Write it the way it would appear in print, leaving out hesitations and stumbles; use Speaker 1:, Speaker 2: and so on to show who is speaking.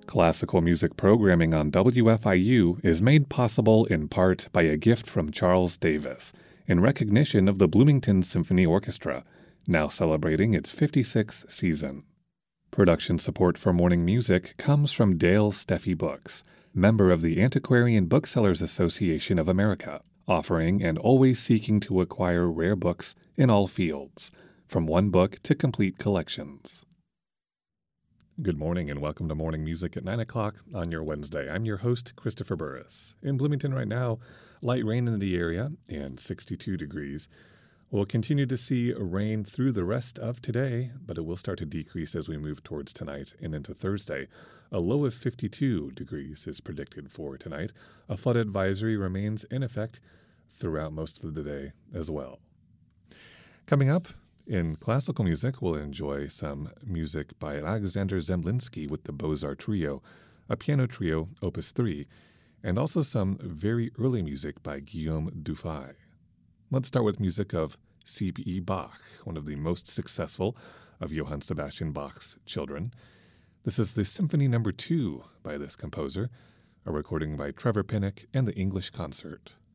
Speaker 1: Classical music programming on WFIU is made possible in part by a gift from Charles Davis in recognition of the Bloomington Symphony Orchestra, now celebrating its 56th season. Production support for Morning Music comes from Dale Steffi Books, member of the Antiquarian Booksellers Association of America, offering and always seeking to acquire rare books in all fields, from one book to complete collections. Good morning and welcome to Morning Music at 9 o'clock on your Wednesday. I'm your host, Christopher Burris. In Bloomington right now, light rain in the area and 62 degrees. We'll continue to see rain through the rest of today, but it will start to decrease as we move towards tonight and into Thursday. A low of 52 degrees is predicted for tonight. A flood advisory remains in effect throughout most of the day as well. Coming up, in classical music, we'll enjoy some music by Alexander Zemlinsky with the Beaux-Arts Trio, a piano trio, Opus 3, and also some very early music by Guillaume Dufay. Let's start with music of C.B.E. Bach, one of the most successful of Johann Sebastian Bach's children. This is the Symphony No. 2 by this composer, a recording by Trevor Pinnock and the English Concert.